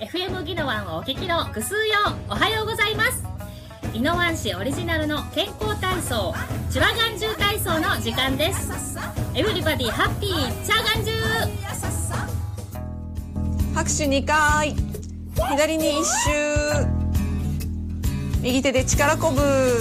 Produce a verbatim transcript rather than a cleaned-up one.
エフエム ギノワンをお聞きのぐすうようおはようございます。宜野湾市オリジナルの健康体操、チュラガンジュ体操の時間です。エブリバディハッピーチャーガンジュー。 拍手にかい、左に一周、右手で力こぶ。